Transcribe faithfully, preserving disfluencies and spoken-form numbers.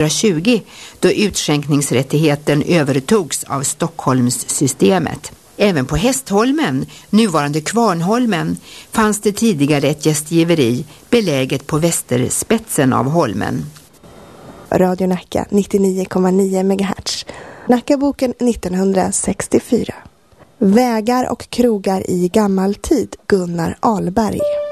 nittonhundratjugo då utskänkningsrättigheten övertogs av Stockholmssystemet. Även på Hästholmen, nuvarande Kvarnholmen, fanns det tidigare ett gästgiveri beläget på västerspetsen av holmen. Radio Nacka nittionio komma nio megahertz. Nackaboken nittonhundrasextiofyra. Vägar och krogar i gammal tid, Gunnar Ahlberg.